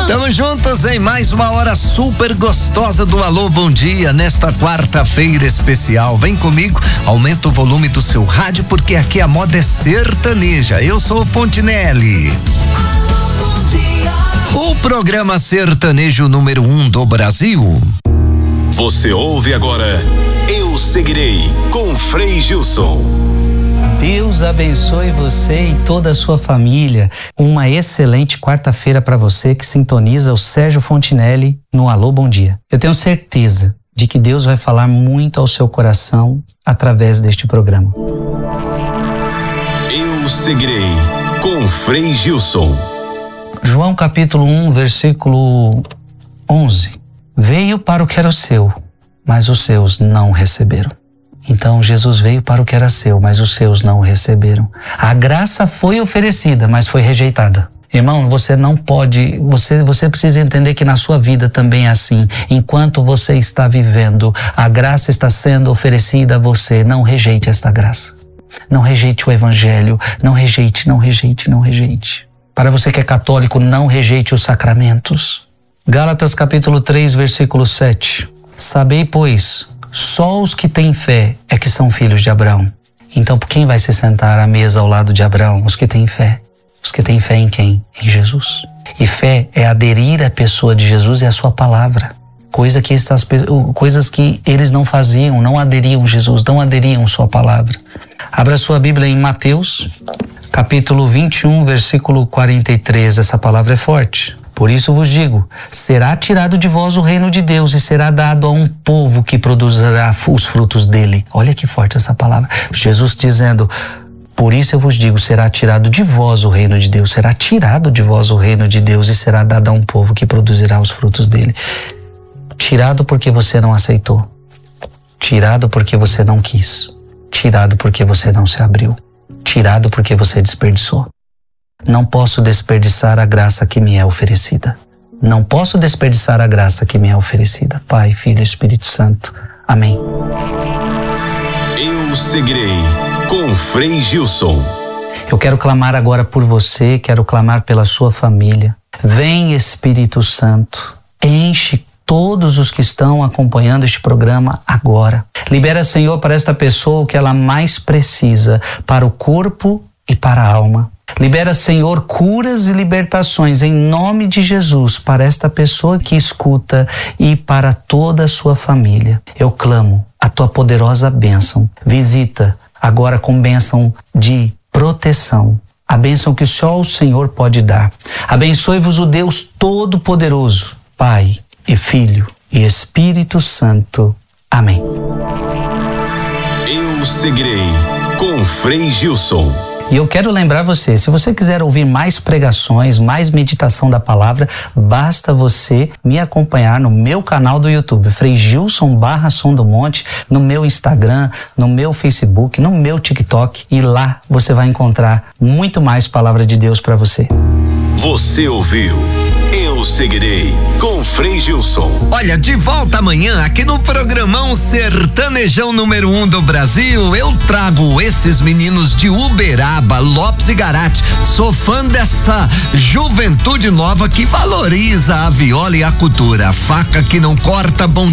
Estamos juntos em mais uma hora super gostosa do Alô Bom Dia, nesta quarta-feira especial. Vem comigo, aumenta o volume do seu rádio, porque aqui a moda é sertaneja. Eu sou o Fontinelli. O programa sertanejo número 1 do Brasil. Você ouve agora Eu Seguirei, com Frei Gilson. Deus abençoe você e toda a sua família. Uma excelente quarta-feira para você que sintoniza o Sérgio Fontinelli no Alô Bom Dia. Eu tenho certeza de que Deus vai falar muito ao seu coração através deste programa. Eu Seguirei, com Frei Gilson. João capítulo 1, versículo 11. Veio para o que era o seu, mas os seus não receberam. Então Jesus veio para o que era seu, mas os seus não o receberam. A graça foi oferecida, mas foi rejeitada. Irmão, você não pode, você precisa entender que na sua vida também é assim. Enquanto você está vivendo, a graça está sendo oferecida a você. Não rejeite esta graça. Não rejeite o evangelho. Não rejeite, não rejeite, não rejeite. Para você que é católico, não rejeite os sacramentos. Gálatas capítulo 3, versículo 7. Sabei, pois, só os que têm fé é que são filhos de Abraão. Então, quem vai se sentar à mesa ao lado de Abraão? Os que têm fé. Os que têm fé em quem? Em Jesus. E fé é aderir à pessoa de Jesus e à sua palavra. Coisas que eles não faziam, não aderiam a Jesus, não aderiam à sua palavra. Abra sua Bíblia em Mateus, capítulo 21, versículo 43. Essa palavra é forte. Por isso vos digo, será tirado de vós o reino de Deus e será dado a um povo que produzirá os frutos dele. Olha que forte essa palavra. Jesus dizendo, por isso eu vos digo, será tirado de vós o reino de Deus, será tirado de vós o reino de Deus e será dado a um povo que produzirá os frutos dele. Tirado porque você não aceitou. Tirado porque você não quis. Tirado porque você não se abriu. Tirado porque você desperdiçou. Não posso desperdiçar a graça que me é oferecida. Não posso desperdiçar a graça que me é oferecida. Pai, Filho e Espírito Santo. Amém. Eu Seguirei, com Frei Gilson. Eu quero clamar agora por você, quero clamar pela sua família. Vem, Espírito Santo, enche todos os que estão acompanhando este programa agora. Libera, Senhor, para esta pessoa o que ela mais precisa, para o corpo e para a alma. Libera, Senhor, curas e libertações em nome de Jesus para esta pessoa que escuta e para toda a sua família. Eu clamo a tua poderosa bênção. Visita agora com bênção de proteção. A bênção que só o Senhor pode dar. Abençoe-vos o Deus Todo-Poderoso, Pai e Filho e Espírito Santo. Amém. Eu Seguirei, com Frei Gilson. E eu quero lembrar você, se você quiser ouvir mais pregações, mais meditação da palavra, basta você me acompanhar no meu canal do YouTube, Frei Gilson /Som do Monte, no meu Instagram, no meu Facebook, no meu TikTok, e lá você vai encontrar muito mais palavra de Deus para você. Você ouviu Eu Seguirei, com Frei Gilson. Olha, de volta amanhã aqui no programão Sertanejão número 1 do Brasil. Eu trago esses meninos de Uberaba, Lopes e Garate. Sou fã dessa juventude nova que valoriza a viola e a cultura. Faca que não corta, bom